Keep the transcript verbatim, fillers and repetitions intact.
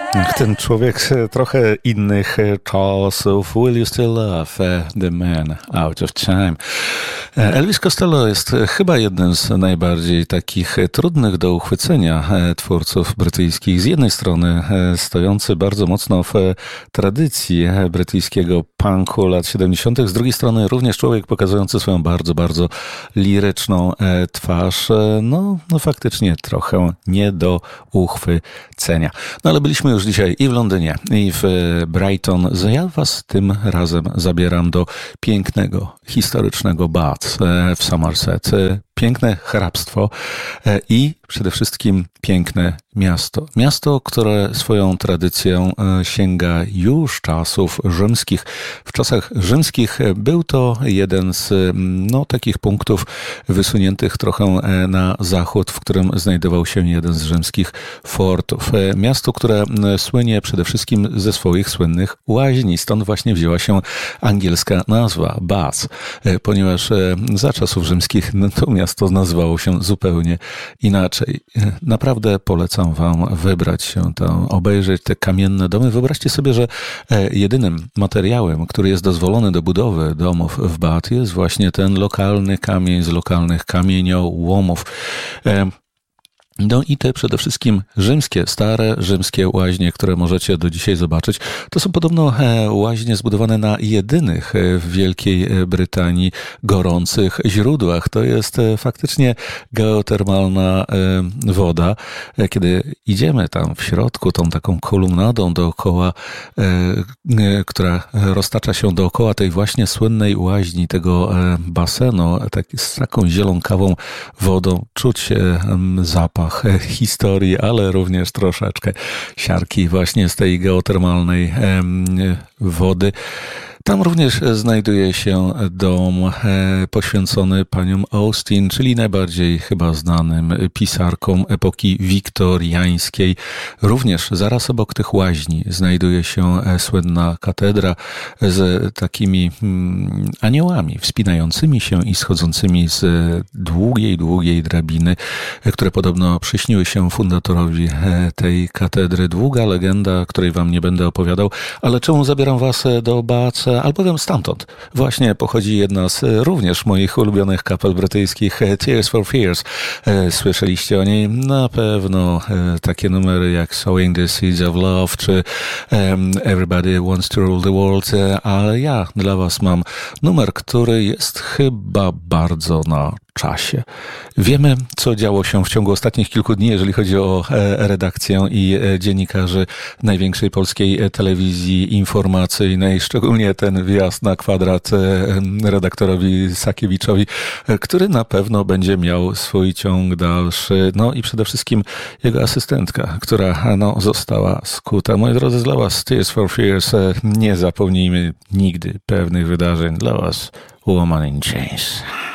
Ten człowiek trochę innych czasów. Will you still love the man out of time? Elvis Costello jest chyba jednym z najbardziej takich trudnych do uchwycenia twórców brytyjskich. Z jednej strony stojący bardzo mocno w tradycji brytyjskiego punku lat siedemdziesiątych, z drugiej strony również człowiek pokazujący swoją bardzo, bardzo liryczną twarz. No, no faktycznie trochę nie do uchwycenia. No ale byliśmy już dzisiaj i w Londynie, i w Brighton. Ja was tym razem zabieram do pięknego, historycznego Bath w Somerset. Piękne hrabstwo i przede wszystkim piękne miasto. Miasto, które swoją tradycją sięga już czasów rzymskich. W czasach rzymskich był to jeden z no, takich punktów wysuniętych trochę na zachód, w którym znajdował się jeden z rzymskich fortów. Miasto, które słynie przede wszystkim ze swoich słynnych łaźni. Stąd właśnie wzięła się angielska nazwa Bath, ponieważ za czasów rzymskich no, to miasto to nazywało się zupełnie inaczej. Naprawdę polecam wam wybrać się tam, obejrzeć te kamienne domy. Wyobraźcie sobie, że jedynym materiałem, który jest dozwolony do budowy domów w Bath, jest właśnie ten lokalny kamień z lokalnych kamieniołomów. No i te przede wszystkim rzymskie, stare rzymskie łaźnie, które możecie do dzisiaj zobaczyć, to są podobno łaźnie zbudowane na jedynych w Wielkiej Brytanii gorących źródłach. To jest faktycznie geotermalna woda. Kiedy idziemy tam w środku tą taką kolumnadą dookoła, która roztacza się dookoła tej właśnie słynnej łaźni, tego basenu, tak, z taką zielonkawą wodą, czuć zapach historii, ale również troszeczkę siarki właśnie z tej geotermalnej wody. Tam również znajduje się dom poświęcony paniom Austen, czyli najbardziej chyba znanym pisarkom epoki wiktoriańskiej. Również zaraz obok tych łaźni znajduje się słynna katedra z takimi aniołami wspinającymi się i schodzącymi z długiej, długiej drabiny, które podobno przyśniły się fundatorowi tej katedry. Długa legenda, której wam nie będę opowiadał, ale czemu zabieram was do Bath? Albowiem stamtąd właśnie pochodzi jedna z również moich ulubionych kapel brytyjskich, Tears for Fears. Słyszeliście o niej na pewno takie numery jak Sowing the Seeds of Love czy Everybody Wants to Rule the World, ale ja dla was mam numer, który jest chyba bardzo na czasie. Wiemy, co działo się w ciągu ostatnich kilku dni, jeżeli chodzi o redakcję i dziennikarzy największej polskiej telewizji informacyjnej, szczególnie ten wjazd na kwadrat redaktorowi Sakiewiczowi, który na pewno będzie miał swój ciąg dalszy. No i przede wszystkim jego asystentka, która no, została skuta. Moi drodzy, dla was Tears for Fears, nie zapomnijmy nigdy pewnych wydarzeń. Dla was Woman in Chains.